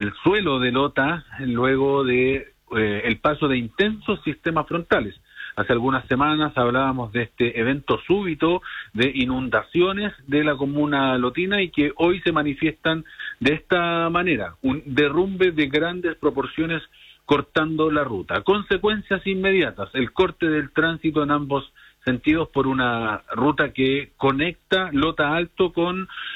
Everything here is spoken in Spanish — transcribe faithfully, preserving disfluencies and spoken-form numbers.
el suelo de Lota luego de eh, el paso de intensos sistemas frontales. Hace algunas semanas hablábamos de este evento súbito de inundaciones de la comuna lotina y que hoy se manifiestan de esta manera, un derrumbe de grandes proporciones cortando la ruta. Consecuencias inmediatas, el corte del tránsito en ambos sentidos por una ruta que conecta Lota Alto con